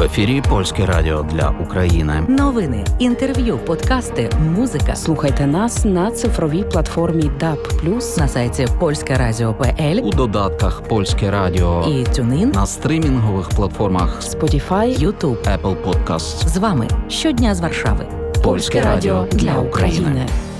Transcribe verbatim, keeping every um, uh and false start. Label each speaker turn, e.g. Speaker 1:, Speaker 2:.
Speaker 1: ефірі Польське радіо для України.
Speaker 2: Новини, інтерв'ю, подкасти, музика.
Speaker 3: Слухайте нас на цифровій платформі даб плюс,
Speaker 2: на сайті польське радіо крапка пе ель,
Speaker 1: У додатках Польське радіо
Speaker 2: і TuneIn,
Speaker 1: на стрімінгових платформах
Speaker 3: Spotify,
Speaker 2: YouTube.
Speaker 1: Apple Podcasts.
Speaker 2: З вами щодня з Варшави.
Speaker 1: Польське радіо для України.